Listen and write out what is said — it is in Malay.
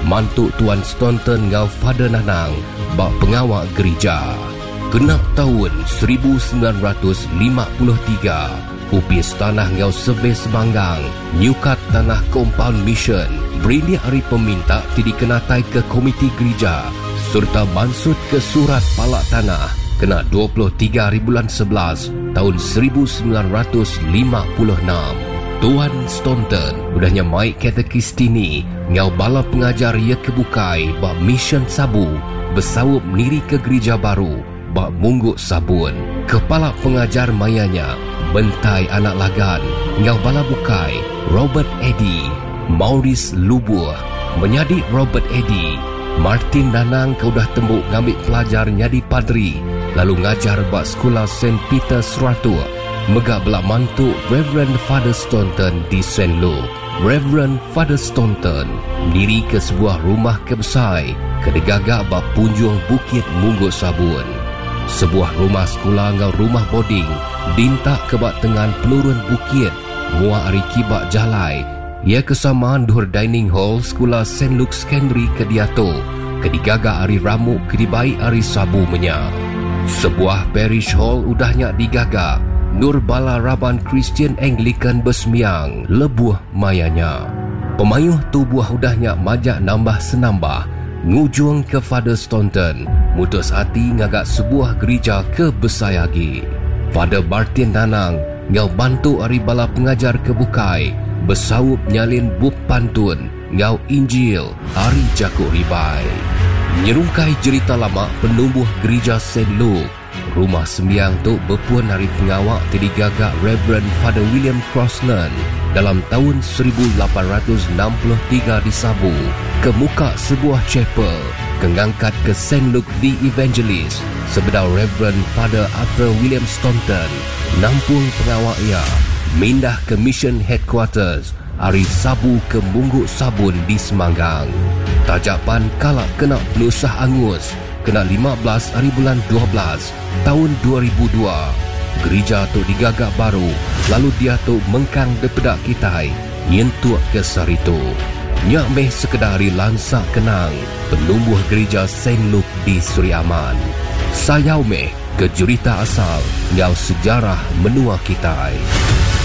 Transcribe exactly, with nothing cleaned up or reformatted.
mantuk Tuan Staunton ngau Father Nanang bak pengawal gereja. Genap tahun seribu sembilan ratus lima puluh tiga, upis tanah ngau Survey Semanggang, nyukat tanah Compound Mission, beri hari peminta ti dikenatai ke komiti gereja, serta mansut ke surat palak tanah kena dua puluh tiga hari bulan sebelas tahun seribu sembilan ratus lima puluh enam. Tuan Staunton udahnya mai katekistini ngau bala pengajar ia kebukai bak mission Sabu bersawup niri ke gereja baru bak mungguk sabun. Kepala pengajar mayanya bentai anak lagan ngau bala bukai Robert Eddy, Maurice Lubuh menjadi Robert Eddy. Martin Nanang kau dah tembuk ngambil pelajar jadi padri lalu ngajar bak sekolah Saint Peter Seratua. Megak belak mantuk Reverend Father Staunton di Saint Luke. Reverend Father Staunton mendiri ke sebuah rumah kebesai kedegagak bak punjung Bukit Mungguk Sabun. Sebuah rumah sekolah ngau rumah boarding dintak ke bak tengan penurun bukit muak hari kibak jalai. Ia kesamaan duhur dining hall sekolah Saint Luke Secondary ke Diato kedigagak hari ramuk kedibai hari Sabu menya. Sebuah parish hall udahnya digagak Nur Bala Raban Christian Anglican Besmiang lebuh mayanya. Pemayuh tubuh udahnya majak nambah senambah ngujung ke Father Staunton mutus hati ngagak sebuah gereja ke Besayagi. Father Martin Nanang ngau bantu ari bala pengajar kebukai bersawup nyalin buk pantun ngau Injil hari Jakuk Ribai. Nyerungkai cerita lama penumbuh gereja Saint Luke. Rumah sembiang tu berpuan hari pengawak terdigagak Reverend Father William Crosland dalam tahun seribu lapan ratus enam puluh tiga di Sabu ke muka sebuah chapel kengangkat ke Saint Luke the Evangelist sebedau Reverend Father Arthur William Staunton nampung pengawak ia mindah ke Mission Headquarters hari Sabu ke Mungguk Sabun di Semanggang. Tajapan kalak kena pelusah angus kena lima belas hari bulan dua belas tahun dua ribu dua. Gereja tu digagak baru lalu dia tu mengkang depedak kitai nyentuak ke saritu. Nyak meh sekedar hari lansak kenang penumbuh gereja Saint Luke di Suri Aman. Sayau meh ke jurita asal ngau sejarah menua kitai.